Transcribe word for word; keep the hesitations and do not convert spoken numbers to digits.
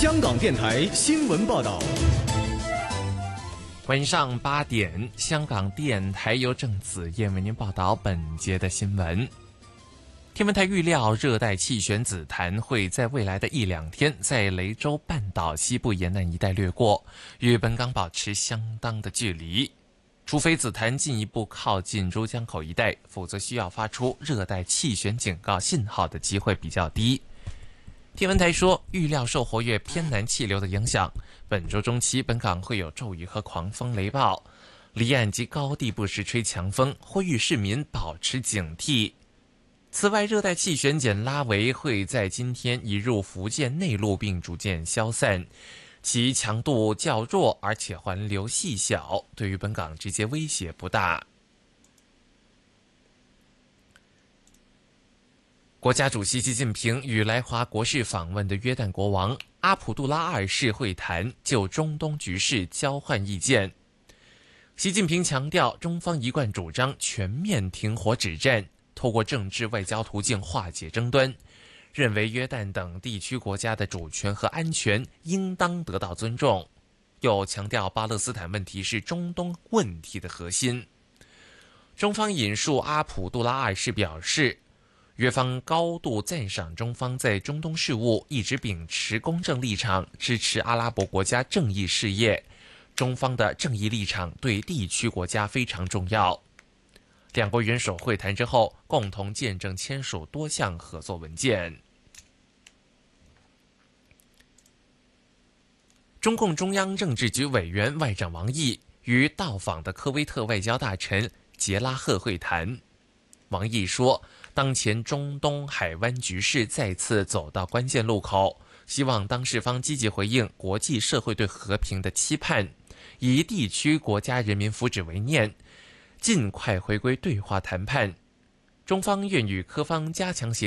香港电台新闻报道。 晚上八点，香港电台由郑子燕为您报道本节的新闻。天文台预料，热带气旋子弹会在未来的一两天在雷州半岛西部沿岸一带掠过，与本港保持相当的距离。除非子弹进一步靠近珠江口一带，否则需要发出热带气旋警告信号的机会比较低。天文台说，预料受活跃偏南气流的影响，本周中期本港会有骤雨和狂风雷暴，离岸及高地不时吹强风，呼吁市民保持警惕。此外，热带气旋简拉维会在今天移入福建内陆并逐渐消散，其强度较弱，而且环流细小，对于本港直接威胁不大。国家主席习近平与来华国事访问的约旦国王阿卜杜拉二世会谈，就中东局势交换意见。习近平强调，中方一贯主张全面停火止战，透过政治外交途径化解争端，认为约旦等地区国家的主权和安全应当得到尊重，又强调巴勒斯坦问题是中东问题的核心。中方引述阿卜杜拉二世表示，约方高度赞赏中方在中东事务一直秉持公正立场，支持阿拉伯国家正义事业。中方的正义立场对地区国家非常重要。两国元首会谈之后，共同见证签署多项合作文件。中共中央政治局委员外长王毅与到访的科威特外交大臣杰拉赫会谈。王毅说，当前中东海湾局势再次走到关键路口，希望当事方积极回应国际社会对和平的期盼，以地区国家人民福祉为念，尽快回归对话谈判。中方愿与科方加强协